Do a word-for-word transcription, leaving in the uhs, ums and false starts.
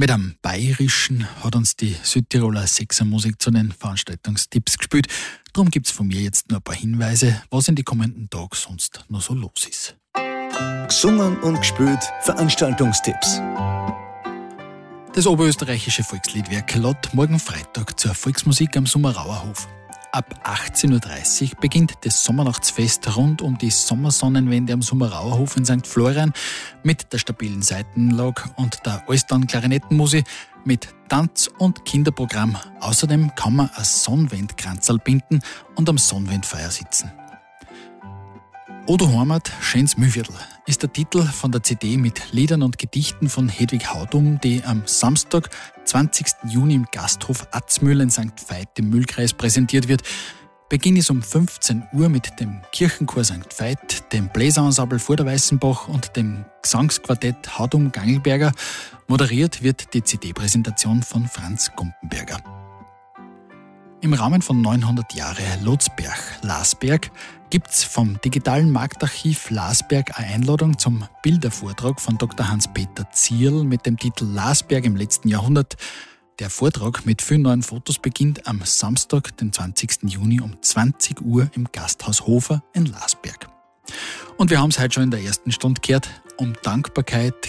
Mit einem Bayerischen hat uns die Südtiroler Sechsermusik zu den Veranstaltungstipps gespielt. Darum gibt es von mir jetzt nur ein paar Hinweise, was in die kommenden Tagen sonst noch so los ist. Gesungen und gespielt Veranstaltungstipps. Das oberösterreichische Volksliedwerk lädt morgen Freitag zur Volksmusik am Sommerauerhof. Ab achtzehn Uhr dreißig beginnt das Sommernachtsfest rund um die Sommersonnenwende am Sommerauerhof in Sankt Florian mit der stabilen Seitenlage und der Alstan-Klarinettenmusik mit Tanz- und Kinderprogramm. Außerdem kann man ein Sonnenwendkranzl binden und am Sonnenwendfeuer sitzen. Odo Heimat, schönes Mühlviertel ist der Titel von der C D mit Liedern und Gedichten von Hedwig Haudum, die am Samstag, zwanzigsten Juni im Gasthof Atzmühl in Sankt Veit im Mühlkreis präsentiert wird. Beginn ist um fünfzehn Uhr mit dem Kirchenchor Sankt Veit, dem Bläserensemble vor der Weißenbach und dem Gesangsquartett Haudum-Gangelberger. Moderiert wird die C D-Präsentation von Franz Gumpenberger. Im Rahmen von neunhundert Jahre Lotsberg-Lasberg gibt's vom digitalen Marktarchiv Lasberg eine Einladung zum Bildervortrag von Doktor Hans-Peter Zierl mit dem Titel Lasberg im letzten Jahrhundert. Der Vortrag mit vielen neuen Fotos beginnt am Samstag, den zwanzigsten Juni um zwanzig Uhr im Gasthaus Hofer in Lasberg. Und wir haben es heute schon in der ersten Stunde gehört. Um Dankbarkeit